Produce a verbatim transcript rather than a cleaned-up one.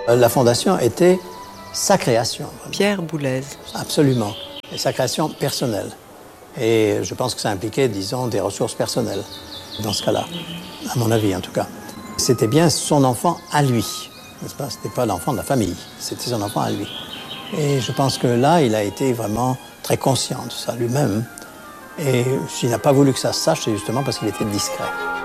La fondation était sa création. Vraiment. Pierre Boulez. Absolument. Et sa création personnelle. Et je pense que ça impliquait, disons, des ressources personnelles, dans ce cas-là, à mon avis en tout cas. C'était bien son enfant à lui, n'est-ce pas? C'était pas l'enfant de la famille, c'était son enfant à lui. Et je pense que là, il a été vraiment très conscient de ça lui-même. Et s'il n'a pas voulu que ça se sache, c'est justement parce qu'il était discret.